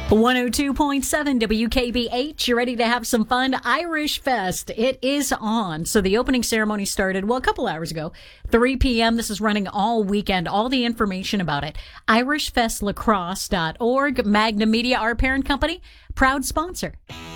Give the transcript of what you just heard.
102.7 WKBH. You ready to have some fun? Irish Fest. It is on. So the opening ceremony started, a couple hours ago, 3 p.m. This is running all weekend. All the information about it, irishfestlacrosse.org. Magna Media, our parent company, proud sponsor.